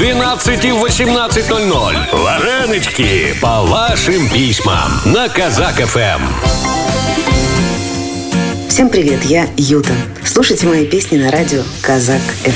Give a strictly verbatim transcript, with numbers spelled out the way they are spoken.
двенадцать и восемнадцать ноль ноль. Вареночки по вашим письмам на Казак эф эм. Всем привет, я Юта. Слушайте мои песни на радио Казак эф эм.